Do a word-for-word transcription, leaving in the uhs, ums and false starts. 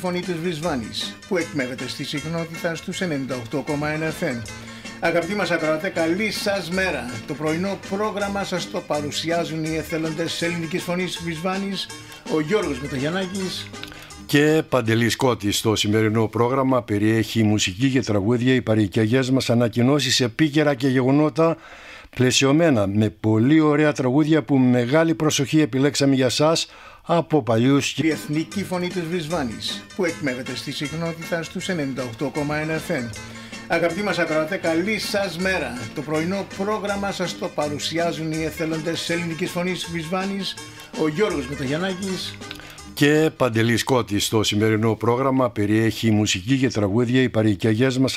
φωνή της Βρισβάνης, που εκμεύεται στη συχνότητα στους ενενήντα οκτώ κόμμα ένα εφ εμ. Αγαπητοί μας ακροατές, καλή σας μέρα. Το πρωινό πρόγραμμα σας το παρουσιάζουν οι εθελοντές της ελληνικής φωνής Βρισβάνης, ο Γιώργος Μεταγιαννάκης και Παντελής Κώτης. Το σημερινό πρόγραμμα περιέχει μουσική και τραγούδια, οι παροικιαγιές μας, ανακοινώσεις, επίκαιρα και γεγονότα, πλαισιωμένα με πολύ ωραία τραγούδια που με μεγάλη προσοχή επιλέξαμε για σας από παλιούς. Η εθνική φωνή της Βρισβάνης, που εκμεύεται στη συχνότητα στους ενενήντα οκτώ κόμμα ένα εφ εμ. Αγαπητοί μας ακροατές, καλή σας μέρα. Το πρωινό πρόγραμμα σας το παρουσιάζουν οι εθελοντές της ελληνικής φωνής Βρισβάνης, ο Γιώργος Μεταγιαννάκης και Παντελής Κώτης. Το σημερινό πρόγραμμα περιέχει μουσική και τραγούδια, οι παροικιαγιές μας